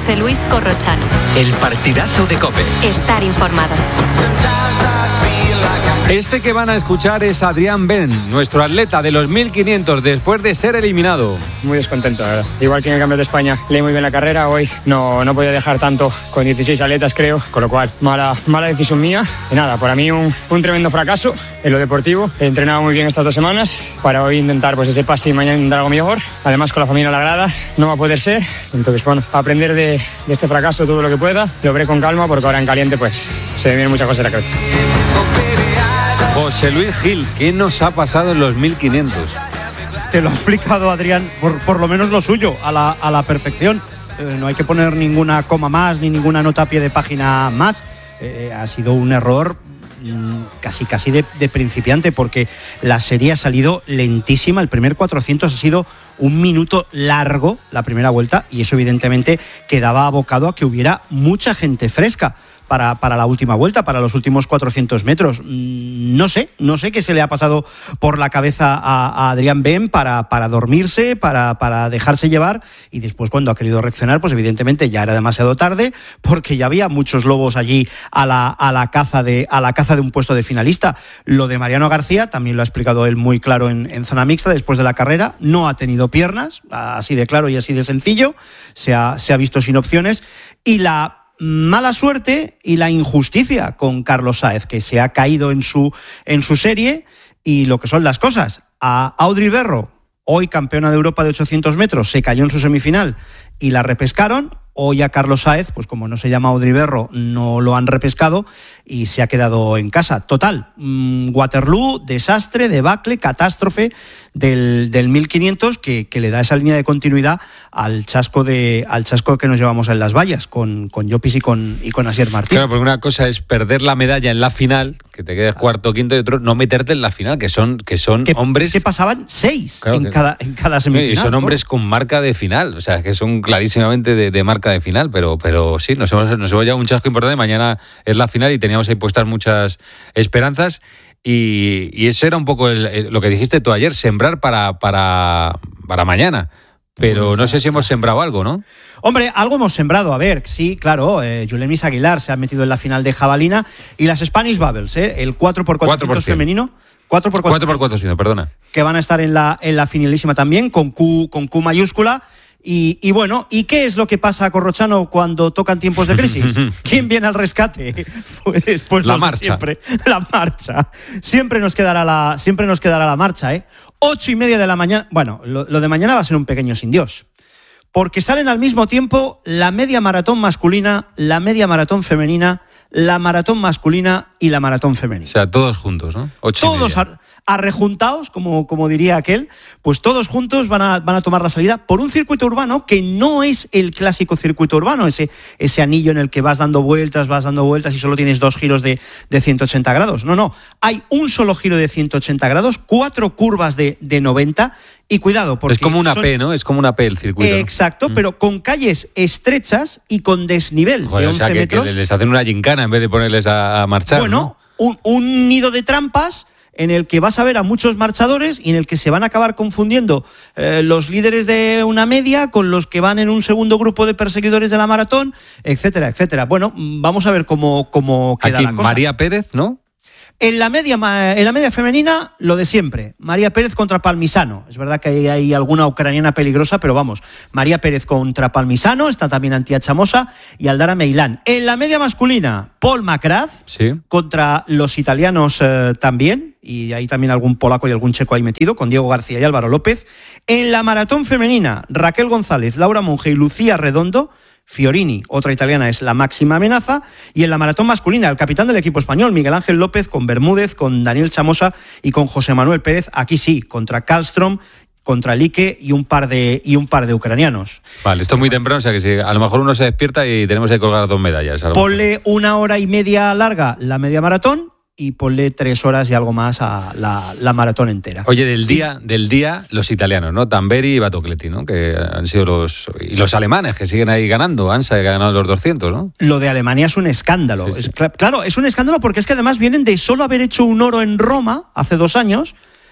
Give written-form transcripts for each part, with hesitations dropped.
José Luis Corrochano. El partidazo de COPE. Estar informado. Este que van a escuchar es Adrián Ben, nuestro atleta de los 1500 después de ser eliminado. Muy descontento, la verdad. Igual que en el Campeonato de España leí muy bien la carrera, hoy no podía dejar tanto con 16 atletas, creo, con lo cual mala decisión mía. Y nada, para mí un tremendo fracaso en lo deportivo. He entrenado muy bien estas 2 semanas para hoy intentar pues ese pase y mañana intentar algo mejor. Además, con la familia a la grada no va a poder ser. Entonces, bueno, aprender de este fracaso todo lo que pueda. Lo veré con calma porque ahora en caliente pues se me vienen muchas cosas a la cabeza. José Luis Gil, ¿qué nos ha pasado en los 1500? Te lo ha explicado Adrián, por lo menos lo suyo, a la perfección. No hay que poner ninguna coma más ni ninguna nota a pie de página más. Ha sido un error casi de principiante, porque la serie ha salido lentísima. El primer 400 ha sido 1 minuto largo, la primera vuelta, y eso evidentemente quedaba abocado a que hubiera mucha gente fresca para la última vuelta, para los últimos 400 metros. No sé qué se le ha pasado por la cabeza a Adrián Ben para dormirse, para dejarse llevar, y después cuando ha querido reaccionar, pues evidentemente ya era demasiado tarde, porque ya había muchos lobos allí a la caza de un puesto de finalista. Lo de Mariano García también lo ha explicado él muy claro en zona mixta después de la carrera. No ha tenido piernas, así de claro y así de sencillo. Se ha visto sin opciones, y la mala suerte y la injusticia con Carlos Sáez, que se ha caído en su serie, y lo que son las cosas. A Audrey Berro, hoy campeona de Europa de 800 metros, se cayó en su semifinal y la repescaron. Hoy a Carlos Sáez, pues como no se llama Audrey Berro, no lo han repescado y se ha quedado en casa. Total, Waterloo, desastre, debacle, catástrofe del 1500 que le da esa línea de continuidad al chasco que nos llevamos en las vallas con Llopis y con Asier Martín. Claro, porque una cosa es perder la medalla en la final, que te quedes cuarto o quinto, y otro no meterte en la final, que son hombres que pasaban 6 claro, en cada semifinal. Y son hombres con marca de final, o sea, que son clarísimamente de marca de final, pero sí, nos hemos llevado un chasco importante. Mañana es la final y teníamos ahí puestas muchas esperanzas, y eso era un poco lo que dijiste tú ayer, sembrar para mañana. Pero no sé si hemos sembrado algo, ¿no? Hombre, algo hemos sembrado. A ver, sí, claro, Julemis Aguilar se ha metido en la final de jabalina, y las Spanish Bubbles, el 4x400 femenino. 4x400, perdona. Que van a estar en la finalísima también, con Q mayúscula. Y bueno, ¿y qué es lo que pasa a Corrochano cuando tocan tiempos de crisis? ¿Quién viene al rescate? Pues la marcha. Siempre, la marcha. Siempre nos quedará la marcha, 8:30 de la mañana. Bueno, lo de mañana va a ser un pequeño sin Dios, porque salen al mismo tiempo la media maratón masculina, la media maratón femenina, la maratón masculina y la maratón femenina. O sea, todos juntos, ¿no? 8:30. Todos arrejuntados, como diría aquel, pues todos juntos van a tomar la salida por un circuito urbano que no es el clásico circuito urbano, ese anillo en el que vas dando vueltas y solo tienes 2 giros de 180 grados. No, hay un solo giro de 180 grados, 4 curvas de 90, y cuidado, porque es como una P, ¿no? Es como una P el circuito. Exacto, pero con calles estrechas y con desnivel de 11 o sea, metros. Que les hacen una gincana en vez de ponerles a marchar. Bueno, ¿no? un nido de trampas en el que vas a ver a muchos marchadores y en el que se van a acabar confundiendo los líderes de una media con los que van en un segundo grupo de perseguidores de la maratón, etcétera, etcétera. Bueno, vamos a ver cómo queda aquí, la cosa. María Pérez, ¿no? En la media femenina, lo de siempre. María Pérez contra Palmisano. Es verdad que hay alguna ucraniana peligrosa, pero vamos. María Pérez contra Palmisano, está también Antía Chamosa y Aldara Meilán. En la media masculina, Paul McGrath, sí, contra los italianos también, y hay también algún polaco y algún checo ahí metido, con Diego García y Álvaro López. En la maratón femenina, Raquel González, Laura Monge y Lucía Redondo. Fiorini, otra italiana, es la máxima amenaza. Y en la maratón masculina, el capitán del equipo español, Miguel Ángel López, con Bermúdez, con Daniel Chamosa y con José Manuel Pérez. Aquí sí, contra Karlström, contra Lique y un par de ucranianos. Vale, esto es muy temprano, o sea que si a lo mejor uno se despierta y tenemos que colgar 2 medallas. Ponle 1 hora y media larga la media maratón y ponle 3 horas y algo más a la maratón entera. Oye, del día los italianos, ¿no? Tamberi y Batocletti, ¿no? Que han sido los alemanes que siguen ahí ganando. Ansa ha ganado los 200, ¿no? Lo de Alemania es un escándalo. Sí. Claro, es un escándalo porque es que además vienen de solo haber hecho un oro en Roma hace 2 años,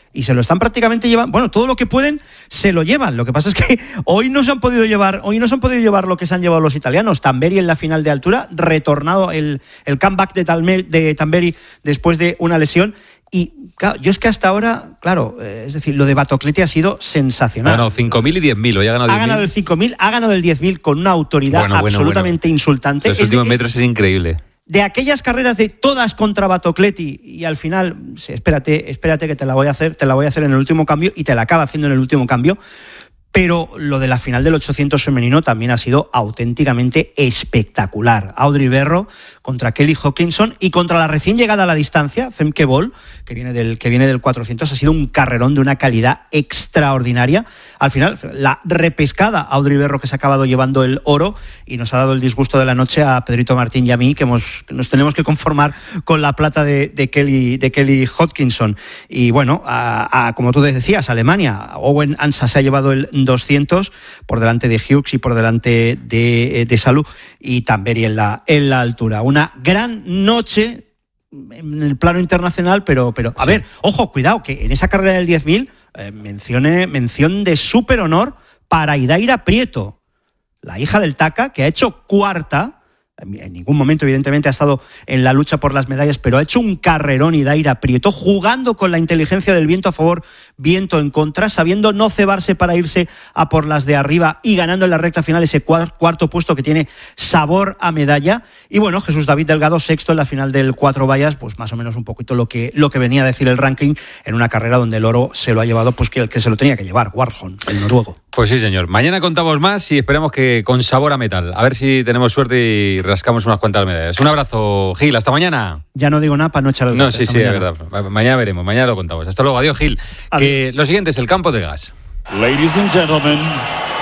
y se lo están prácticamente llevando. Bueno, todo lo que pueden se lo llevan. Lo que pasa es que hoy no se han podido llevar lo que se han llevado los italianos. Tamberi en la final de altura, retornado el comeback de Tamberi después de una lesión. Y claro, yo es que hasta ahora, es decir, lo de Batocletti ha sido sensacional. Ha ganado 5.000 y 10.000, hoy ha ganado 10.000. Ha ganado el 5.000, ha ganado el 10.000 con una autoridad absolutamente insultante. Los últimos metros es increíble. De aquellas carreras de todas contra Batocletti y al final, espérate que te la voy a hacer en el último cambio y te la acaba haciendo en el último cambio. Pero lo de la final del 800 femenino también ha sido auténticamente espectacular. Audrey Berro contra Kelly Hodgkinson y contra la recién llegada a la distancia, Femke Bol, que viene del 400, ha sido un carrerón de una calidad extraordinaria. Al final, la repescada Audrey Berro, que se ha acabado llevando el oro y nos ha dado el disgusto de la noche a Pedrito Martín y a mí, que nos tenemos que conformar con la plata de Kelly Hodgkinson. Y bueno, como tú decías, Alemania, Owen Ansah se ha llevado el 200 por delante de Hughes y por delante de Salou y Tamberi en la altura. Una gran noche en el plano internacional, pero a ver, ojo, cuidado, que en esa carrera del 10.000 mención de súper honor para Idaira Prieto, la hija del Taka, que ha hecho cuarta. En ningún momento, evidentemente, ha estado en la lucha por las medallas, pero ha hecho un carrerón Idaira Prieto, jugando con la inteligencia del viento a favor, viento en contra, sabiendo no cebarse para irse a por las de arriba y ganando en la recta final ese cuarto puesto que tiene sabor a medalla. Y bueno, Jesús David Delgado, sexto en la final del 4 vallas, pues más o menos un poquito lo que venía a decir el ranking en una carrera donde el oro se lo ha llevado pues que el que se lo tenía que llevar, Warholm, el noruego. Pues sí, señor. Mañana contamos más y esperemos que con sabor a metal. A ver si tenemos suerte y rascamos unas cuantas medallas. Un abrazo, Gil. Hasta mañana. Ya no digo nada para no echar el gato. No, sí, es verdad. Mañana veremos. Mañana lo contamos. Hasta luego. Adiós, Gil. Que lo siguiente es el campo de gas. Ladies and gentlemen,